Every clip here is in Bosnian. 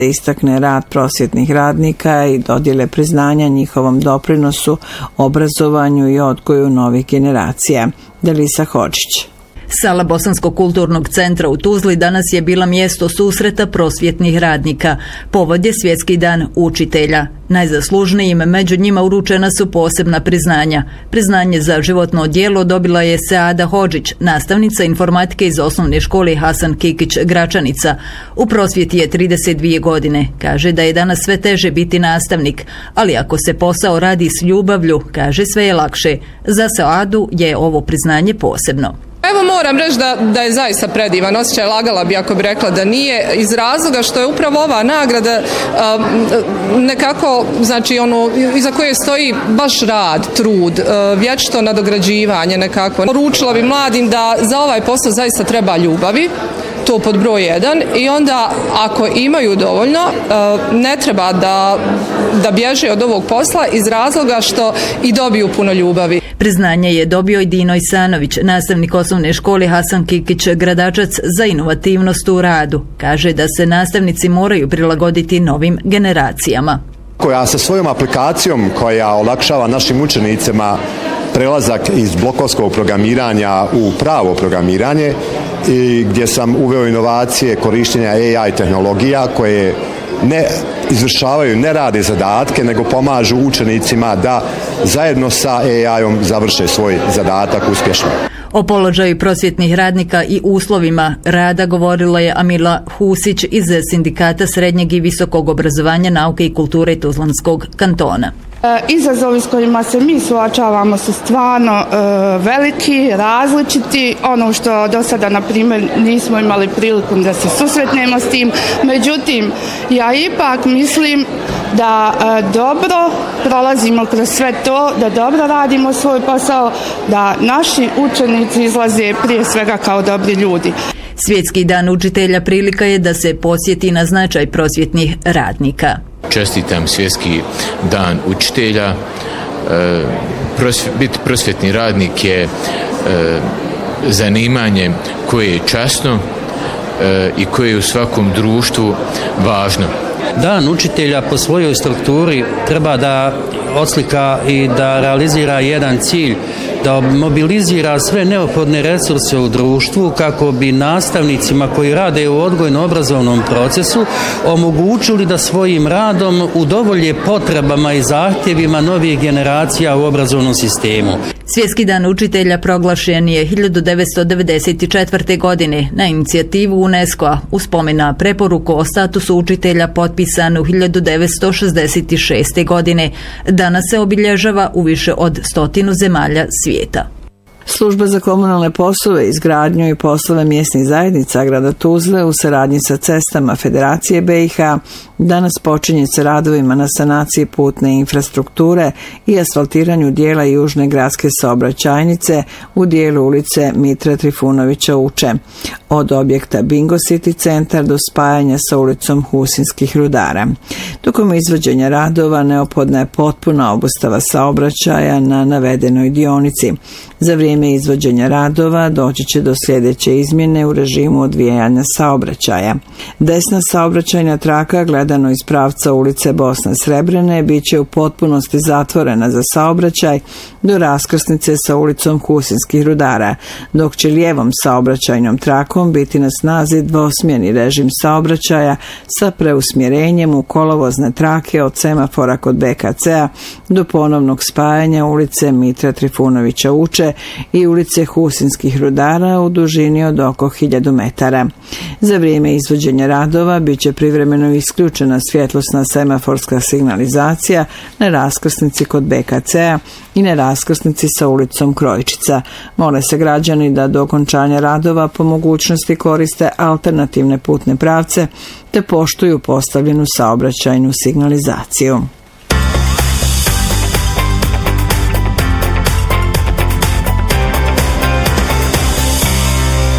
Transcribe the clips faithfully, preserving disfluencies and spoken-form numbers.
istakne rad prosvjetnih radnika i dodjele priznanja njihovom doprinosu, obrazovanju i odgoju novih generacija. Delisa Hodžić. Sala Bosanskog kulturnog centra u Tuzli danas je bila mjesto susreta prosvjetnih radnika. Povod je Svjetski dan učitelja. Najzaslužnijim među njima uručena su posebna priznanja. Priznanje za životno djelo dobila je Seada Hodžić, nastavnica informatike iz osnovne škole Hasan Kikić Gračanica. U prosvjeti je trideset dvije godine. Kaže da je danas sve teže biti nastavnik, ali ako se posao radi s ljubavlju, kaže, sve je lakše. Za Seadu je ovo priznanje posebno. Evo moram reći da, da je zaista predivan osjećaj, lagala bi ako bi rekla da nije, iz razloga što je upravo ova nagrada um, nekako, znači ono, iza koje stoji baš rad, trud, uh, vječito nadograđivanje nekako. Poručila bi mladim da za ovaj posao zaista treba ljubavi, to pod broj jedan, i onda ako imaju dovoljno, ne treba da, da bježe od ovog posla iz razloga što i dobiju puno ljubavi. Priznanje je dobio i Dino Isanović, nastavnik osnovne škole Hasan Kikić Gradačac, za inovativnost u radu. Kaže da se nastavnici moraju prilagoditi novim generacijama. Koja sa svojom aplikacijom koja olakšava našim učenicima prelazak iz blokovskog programiranja u pravo programiranje, i gdje sam uveo inovacije korištenja A I tehnologija koje ne izvršavaju, ne rade zadatke, nego pomažu učenicima da zajedno sa A I-om završe svoj zadatak uspješno. O položaju prosvjetnih radnika i uslovima rada govorila je Amila Husić iz Sindikata srednjeg i visokog obrazovanja, nauke i kulture Tuzlanskog kantona. Izazovi s kojima se mi suočavamo su stvarno e, veliki, različiti, ono što do sada, na primjer, nismo imali priliku da se susretnemo s tim. Međutim, ja ipak mislim da e, dobro prolazimo kroz sve to, da dobro radimo svoj posao, da naši učenici izlaze prije svega kao dobri ljudi. Svjetski dan učitelja prilika je da se podsjeti na značaj prosvjetnih radnika. Čestitam Svjetski dan učitelja. Biti prosvjetni radnik je zanimanje koje je časno i koje je u svakom društvu važno. Dan učitelja po svojoj strukturi treba da odslika i da realizira jedan cilj, da mobilizira sve neophodne resurse u društvu kako bi nastavnicima koji rade u odgojno-obrazovnom procesu omogućili da svojim radom udovolje potrebama i zahtjevima novih generacija u obrazovnom sistemu. Svjetski dan učitelja proglašen je hiljadu devetsto devedeset četvrte. godine na inicijativu UNESCO-a u spomen na preporuku o statusu učitelja potpisanu hiljadu devetsto šezdeset šeste. godine. Danas se obilježava u više od stotinu zemalja svijeta. Služba za komunalne poslove, izgradnju i poslove mjesnih zajednica grada Tuzle u saradnji sa Cestama Federacije B i H danas počinje sa radovima na sanaciji putne infrastrukture i asfaltiranju dijela južne gradske saobraćajnice u dijelu ulice Mitra Trifunovića Uče, od objekta Bingo City centar do spajanja sa ulicom Husinskih rudara. Tokom izvođenja radova neophodna je potpuna obustava saobraćaja na navedenoj dionici. Za vrijeme izvođenja radova doći će do sljedeće izmjene u režimu odvijanja saobraćaja. Desna saobraćajna traka gledano iz pravca ulice Bosne Srebrene bit će u potpunosti zatvorena za saobraćaj do raskrsnice sa ulicom Husinskih rudara, dok će lijevom saobraćajnom trakom biti na snazi dvosmjerni režim saobraćaja sa preusmjerenjem u kolovozne trake od semafora kod B K C-a do ponovnog spajanja ulice Mitra Trifunovića Uče i ulice Husinskih rudara u dužini od oko hiljadu metara. Za vrijeme izvođenja radova bit će privremeno isključena svjetlosna semaforska signalizacija na raskrsnici kod B K C-a i na raskrsnici sa ulicom Krojčica. Mole se građani da do okončanja radova po mogućnosti koriste alternativne putne pravce te poštuju postavljenu saobraćajnu signalizaciju.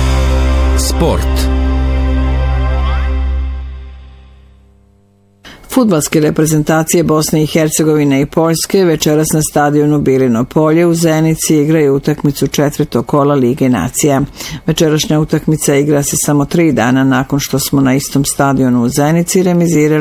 Sport. Fudbalske reprezentacije Bosne i Hercegovine i Poljske večeras na stadionu Bilino polje u Zenici igraju utakmicu četvrtog kola Lige nacija. Večerašnja utakmica igra se samo tri dana nakon što smo na istom stadionu u Zenici remizirali